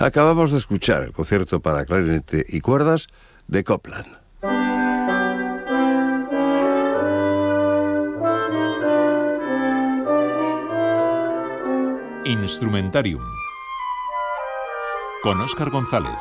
Acabamos de escuchar el concierto para clarinete y cuerdas de Copland. Instrumentarium con Óscar González.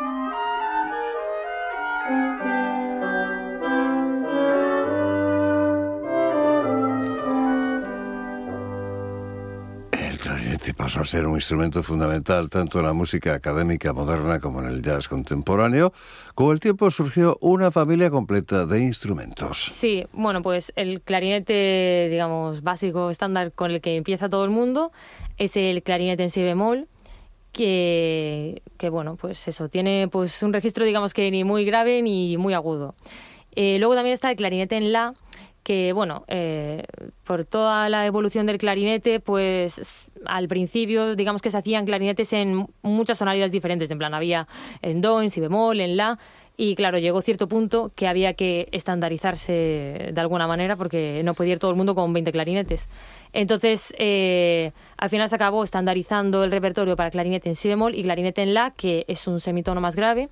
El clarinete pasó a ser un instrumento fundamental tanto en la música académica moderna como en el jazz contemporáneo. Con el tiempo surgió una familia completa de instrumentos. Sí, bueno, pues el clarinete, digamos, básico, estándar con el que empieza todo el mundo es el clarinete en si bemol, que bueno, pues eso, tiene pues un registro, digamos, que ni muy grave ni muy agudo. Luego también está el clarinete en la, que bueno, por toda la evolución del clarinete, pues al principio, digamos que se hacían clarinetes en muchas tonalidades diferentes, en plan había en do, en si bemol, en la, y claro, llegó cierto punto que había que estandarizarse de alguna manera porque no podía ir todo el mundo con 20 clarinetes. Entonces, al final se acabó estandarizando el repertorio para clarinete en si bemol y clarinete en la, que es un semitono más grave.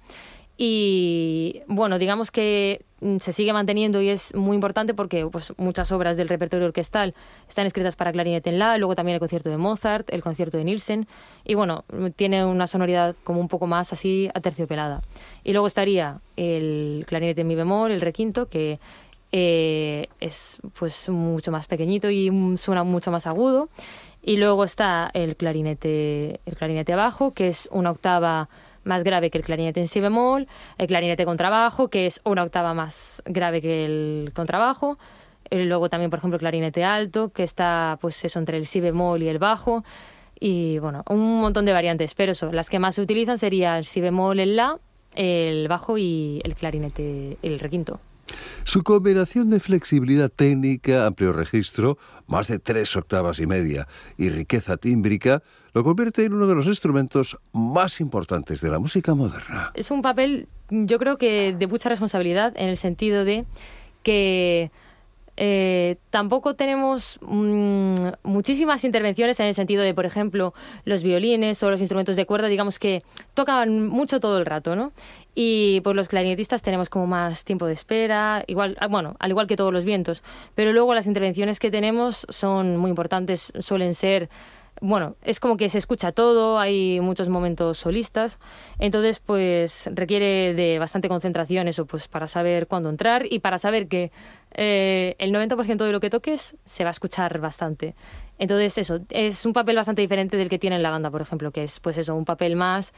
Y bueno, digamos que se sigue manteniendo y es muy importante porque pues, muchas obras del repertorio orquestal están escritas para clarinete en la, luego también el concierto de Mozart, el concierto de Nielsen, y bueno, tiene una sonoridad como un poco más así aterciopelada. Y luego estaría el clarinete en mi bemol, el requinto, que es pues mucho más pequeñito y suena mucho más agudo. Y luego está el clarinete bajo, que es una octava más grave que el clarinete en si bemol, el clarinete contrabajo, que es una octava más grave que el contrabajo, luego también, por ejemplo, el clarinete alto, que está pues eso entre el si bemol y el bajo, y bueno, un montón de variantes, pero eso, las que más se utilizan sería el si bemol, el la, el bajo y el clarinete, el requinto. Su combinación de flexibilidad técnica, amplio registro, más de 3 octavas y media y riqueza tímbrica lo convierte en uno de los instrumentos más importantes de la música moderna. Es un papel, yo creo que de mucha responsabilidad, en el sentido de que tampoco tenemos muchísimas intervenciones en el sentido de, por ejemplo, los violines o los instrumentos de cuerda, digamos que tocan mucho todo el rato, ¿no? Y pues los clarinetistas tenemos como más tiempo de espera, igual, bueno, al igual que todos los vientos, pero luego las intervenciones que tenemos son muy importantes, suelen ser, bueno, es como que se escucha todo, hay muchos momentos solistas, entonces pues requiere de bastante concentración eso, pues para saber cuándo entrar y para saber que el 90% de lo que toques se va a escuchar bastante. Entonces eso, es un papel bastante diferente del que tiene en la banda, por ejemplo, que es pues eso, un papel más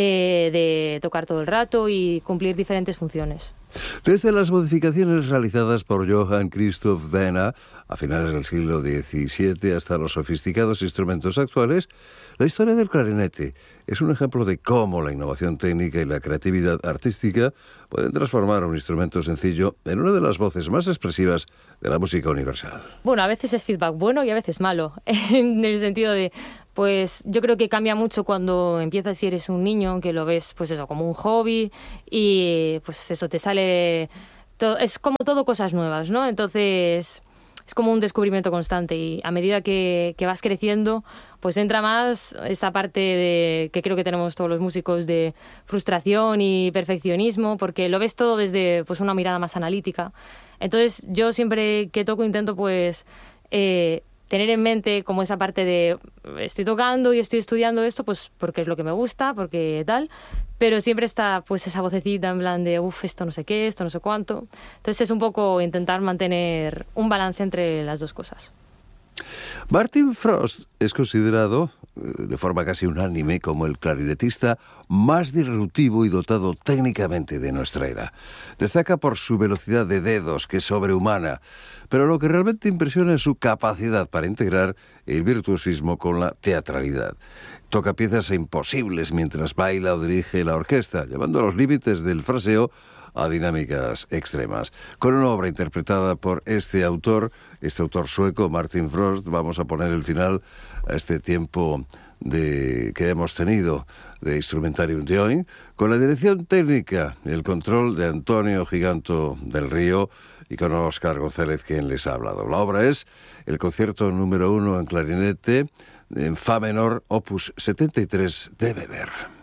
de tocar todo el rato y cumplir diferentes funciones. Desde las modificaciones realizadas por Johann Christoph Wehner a finales del siglo XVII hasta los sofisticados instrumentos actuales, la historia del clarinete es un ejemplo de cómo la innovación técnica y la creatividad artística pueden transformar un instrumento sencillo en una de las voces más expresivas de la música universal. Bueno, a veces es feedback bueno y a veces malo, en el sentido de, pues yo creo que cambia mucho cuando empiezas y eres un niño, que lo ves pues eso, como un hobby y pues eso, te sale, es como todo cosas nuevas, ¿no? Entonces es como un descubrimiento constante y a medida que vas creciendo, pues entra más esta parte de que creo que tenemos todos los músicos de frustración y perfeccionismo, porque lo ves todo desde pues una mirada más analítica. Entonces yo siempre que toco intento pues tener en mente como esa parte de estoy tocando y estoy estudiando esto pues porque es lo que me gusta, porque tal, pero siempre está pues esa vocecita en plan de esto no sé qué, esto no sé cuánto. Entonces es un poco intentar mantener un balance entre las dos cosas. Martin Frost es considerado de forma casi unánime como el clarinetista más disruptivo y dotado técnicamente de nuestra era. Destaca por su velocidad de dedos, que es sobrehumana, pero lo que realmente impresiona es su capacidad para integrar el virtuosismo con la teatralidad. Toca piezas imposibles mientras baila o dirige la orquesta, llevando a los límites del fraseo a dinámicas extremas. Con una obra interpretada por este autor sueco, Martin Frost, vamos a poner el final a este tiempo que hemos tenido de Instrumentarium de hoy, con la dirección técnica y el control de Antonio Giganto del Río y con Óscar González, quien les ha hablado. La obra es el concierto número 1 en clarinete en fa menor, opus 73 de Weber.